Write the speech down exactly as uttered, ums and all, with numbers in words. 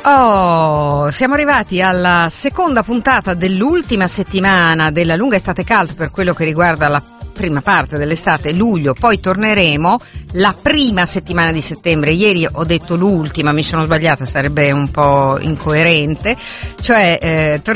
Oh, siamo arrivati alla seconda puntata dell'ultima settimana della lunga estate cult per quello che riguarda la prima parte dell'estate, luglio, poi torneremo la prima settimana di settembre. Ieri ho detto l'ultima, mi sono sbagliata, sarebbe un po' incoerente, cioè eh,